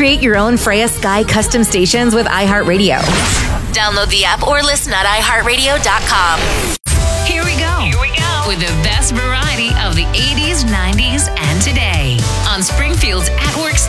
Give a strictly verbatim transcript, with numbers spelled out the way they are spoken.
Create your own Freya Sky custom stations with iHeartRadio. Download the app or listen at i heart radio dot com. Here we go. Here we go. With the best variety of the eighties, nineties, and today on Springfield's At Work